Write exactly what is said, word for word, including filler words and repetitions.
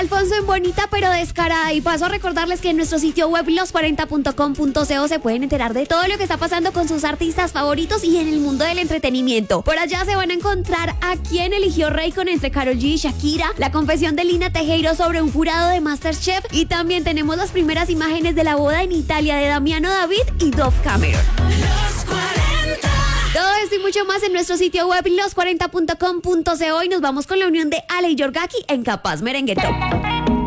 Alfonso en Bonita pero Descarada. Y paso a recordarles que en nuestro sitio web los cuarenta punto com punto co se pueden enterar de todo lo que está pasando con sus artistas favoritos y en el mundo del entretenimiento. Por allá se van a encontrar a quién eligió Raycon entre Karol G y Shakira, la confesión de Lina Tejero sobre un jurado de MasterChef y también tenemos las primeras imágenes de la boda en Italia de Damiano David y Dove Cameron. Los cuarenta. Todo esto y mucho más en nuestro sitio web los cuarenta punto com punto co y nos vamos con la unión de Ale y Yorgaki en Capaz Merengue Top.